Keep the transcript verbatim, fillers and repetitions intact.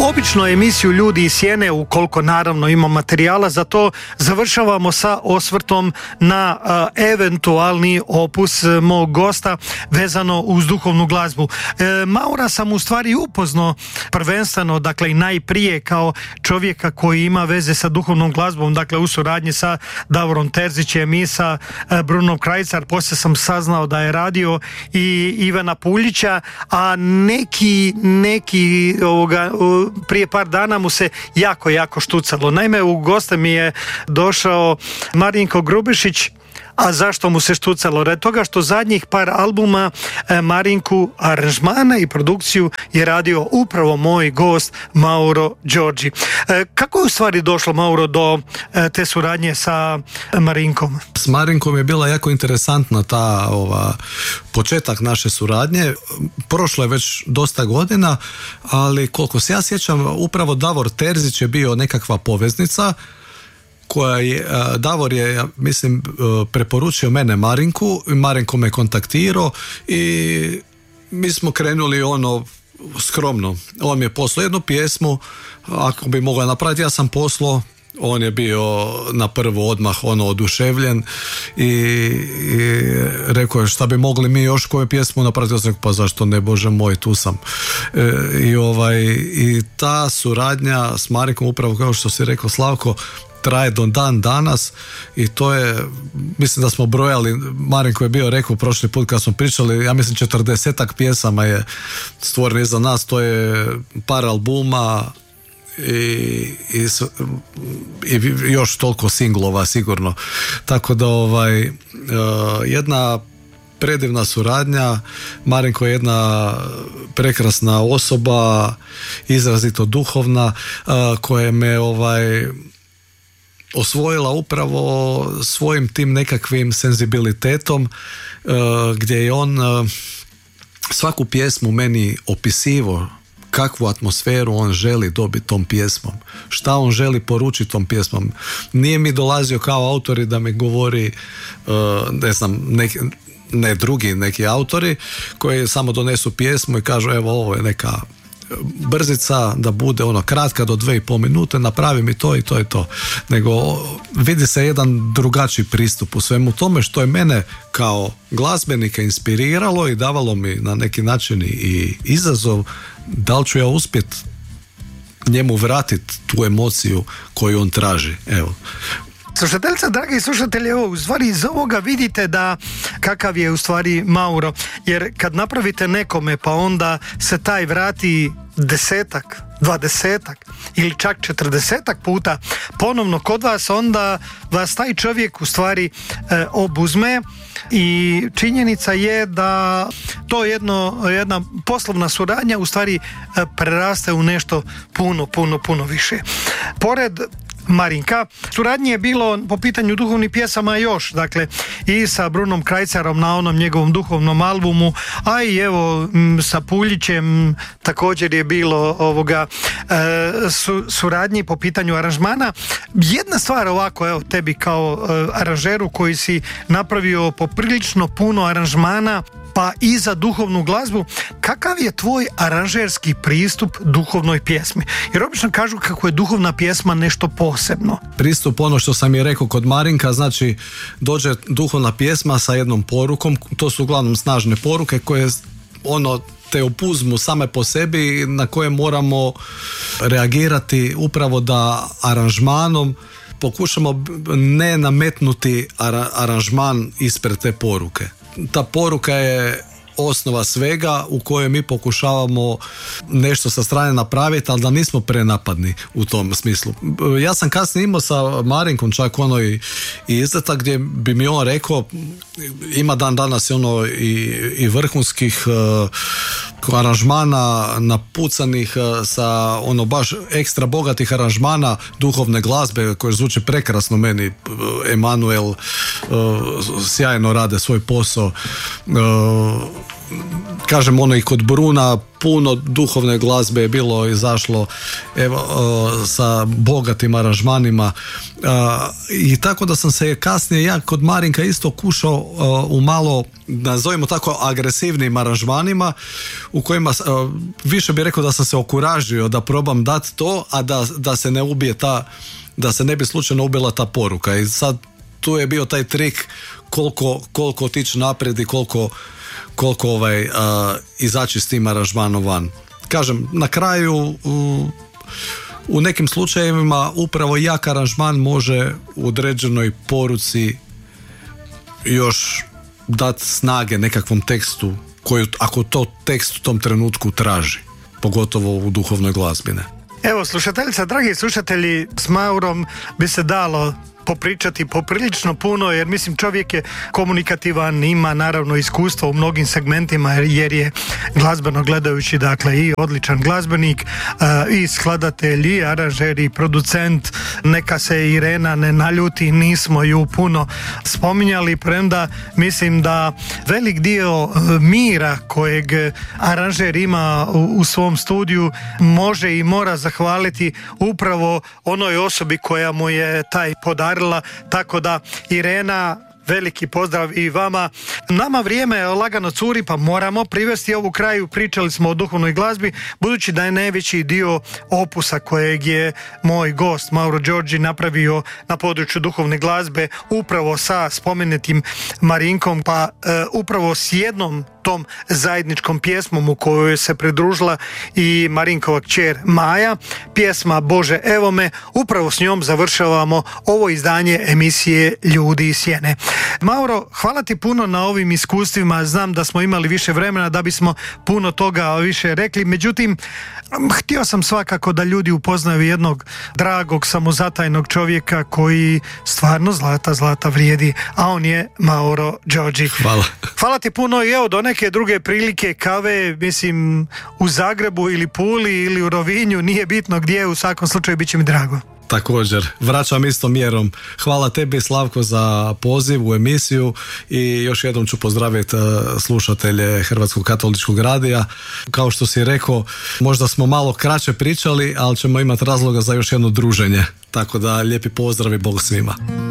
Obično emisiju Ljudi iz sjene, ukoliko naravno ima materijala za to, završavamo sa osvrtom na a, eventualni opus mog gosta vezano uz duhovnu glazbu. E, Maura sam u stvari upoznao prvenstveno, dakle i najprije kao čovjeka koji ima veze sa duhovnom glazbom, dakle u suradnji sa Davorom Terzićem i sa e, Brunom Krajcar. Poslije sam saznao da je radio i Ivana Puljića, a neki, neki ovoga, prije par dana mu se jako, jako štucalo. Naime, u goste mi je došao Marinko Grubišić. A zašto mu se štucalo? Radi toga što zadnjih par albuma e, Marinku aranžmana i produkciju je radio upravo moj gost Mauro Đorđi. E, kako je u stvari došlo, Mauro, do e, te suradnje sa Marinkom? S Marinkom je bila jako interesantna ta ova, početak naše suradnje. Prošlo je već dosta godina, ali koliko se ja sjećam, upravo Davor Terzić je bio nekakva poveznica koja je, Davor je, ja mislim, preporučio mene Marinku, Marinko me kontaktirao i mi smo krenuli ono skromno. On mi je poslao jednu pjesmu, ako bi mogla napraviti, ja sam poslao, on je bio na prvo odmah ono oduševljen i, i rekao je šta bi mogli mi još koju pjesmu napraviti. Ja sam rekao, pa zašto ne, Bože moj, tu sam. E, i, ovaj, i ta suradnja s Marinkom, upravo kao što si rekao, Slavko, traje do dan danas i to je, mislim da smo brojali, Marinko je bio rekao prošli put kad smo pričali, ja mislim četrdesetak pjesama je stvoren iza nas, to je par albuma i, i, i još toliko singlova sigurno, tako da ovaj, jedna predivna suradnja. Marinko je jedna prekrasna osoba, izrazito duhovna, koja me ovaj osvojila upravo svojim tim nekakvim senzibilitetom, uh, gdje je on uh, svaku pjesmu meni opisivo kakvu atmosferu on želi dobiti tom pjesmom, šta on želi poručiti tom pjesmom. Nije mi dolazio kao autori da mi govori uh, ne znam, neki, ne drugi neki autori koji samo donesu pjesmu i kažu evo ovo je neka brzica, da bude ono kratka do dve i pol minute, napravi mi to i to i to. Nego vidi se jedan drugačiji pristup u svemu tome, što je mene kao glazbenika inspiriralo i davalo mi na neki način i izazov da li ću ja uspjeti njemu vratiti tu emociju koju on traži. Evo. Slušateljica, dragi slušatelji, evo, u stvari iz ovoga vidite da kakav je u stvari Mauro, jer kad napravite nekome pa onda se taj vrati desetak, dvadesetak ili čak četrdesetak puta ponovno kod vas, onda vas taj čovjek u stvari e, obuzme i činjenica je da to jedno, jedna poslovna suradnja u stvari e, preraste u nešto puno, puno, puno više. Pored Marinka, suradnje je bilo po pitanju duhovnih pjesama još, dakle i sa Brunom Krajcarom na onom njegovom duhovnom albumu, a i evo m, sa Puljićem također je bilo ovoga e, su, suradnji po pitanju aranžmana. Jedna stvar ovako, evo tebi kao e, aranžeru koji si napravio poprilično puno aranžmana pa i za duhovnu glazbu, kakav je tvoj aranžerski pristup duhovnoj pjesmi? Jer obično kažu kako je duhovna pjesma nešto posebno. Pristup, ono što sam i rekao kod Marinka, znači dođe duhovna pjesma sa jednom porukom, to su uglavnom snažne poruke koje ono te opuzmu same po sebi, na koje moramo reagirati upravo da aranžmanom pokušamo ne nametnuti ara, aranžman ispred te poruke. Ta poruka je osnova svega u kojoj mi pokušavamo nešto sa strane napraviti, ali da nismo prenapadni u tom smislu. Ja sam kasnije imao sa Marinkom čak ono i, i izletak gdje bi mi on rekao, ima dan danas ono i, i vrhunskih uh, aranžmana napucanih uh, sa ono baš ekstra bogatih aranžmana duhovne glazbe koje zvuče prekrasno meni. Emanuel uh, sjajno rade svoj posao. Uh, kažem, ono i kod Bruna puno duhovne glazbe je bilo izašlo, evo, sa bogatim aranžmanima, i tako da sam se kasnije ja kod Marinka isto kušao u malo, nazovimo tako, agresivnim aranžmanima u kojima više bih rekao da sam se okuražio da probam dati to, a da, da se ne ubije ta, da se ne bi slučajno ubila ta poruka. I sad tu je bio taj trik koliko, koliko otići naprijed i koliko koliko ovaj, uh, izaći s tim aranžmanom van. Kažem, na kraju u, u nekim slučajevima upravo jak aranžman može u određenoj poruci još dati snage nekakvom tekstu koju, ako to tekst u tom trenutku traži, pogotovo u duhovnoj glazbine. Evo, slušateljica, dragi slušatelji, s Maurom bi se dalo popričati poprilično puno, jer mislim čovjek je komunikativan, ima naravno iskustvo u mnogim segmentima, jer je glazbeno gledajući, dakle, i odličan glazbenik, i skladatelj, i aranžer, i producent. Neka se Irena ne naljuti, nismo ju puno spominjali, premda mislim da velik dio mira kojeg aranžer ima u, u svom studiju može i mora zahvaliti upravo onoj osobi koja mu je taj podar. Tako da, Irena, veliki pozdrav i vama. Nama vrijeme lagano curi, pa moramo privesti ovu kraju. Pričali smo o duhovnoj glazbi, budući da je najveći dio opusa kojeg je moj gost Mauro Đorđi napravio na području duhovne glazbe upravo sa spomenutim Marinkom, pa e, upravo s jednom tom zajedničkom pjesmom u kojoj se pridružila i Marinkova kćer Maja, pjesma Bože evo me. Upravo s njom završavamo ovo izdanje emisije Ljudi iz sjene. Mauro, hvala ti puno na ovim iskustvima. Znam da smo imali više vremena da bismo puno toga više rekli, međutim htio sam svakako da ljudi upoznaju jednog dragog, samozatajnog čovjeka koji stvarno zlata zlata vrijedi, a on je Mauro Đorđi. Hvala. Hvala ti puno i evo do neke druge prilike, kave, mislim u Zagrebu ili Puli ili u Rovinju, nije bitno gdje, u svakom slučaju bit će mi drago. Također, vraćam istom mjerom. Hvala tebi, Slavko, za poziv u emisiju i još jednom ću pozdraviti slušatelje Hrvatskog katoličkog radija. Kao što si rekao, možda smo malo kraće pričali, ali ćemo imati razloga za još jedno druženje. Tako da, lijepi pozdrav i Bog svima.